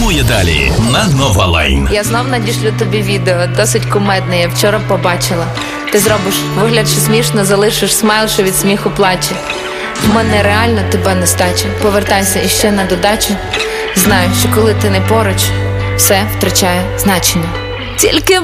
Інформує далі на Нова Лайн. Я знов надішлю тобі відео, досить кумедне, я вчора побачила. Ти зробиш вигляд, що смішно, залишиш смайл, що від сміху плаче. В мене реально тебе нестача. Повертайся іще на додачу. Знаю, що коли ти не поруч, все втрачає значення. Тільки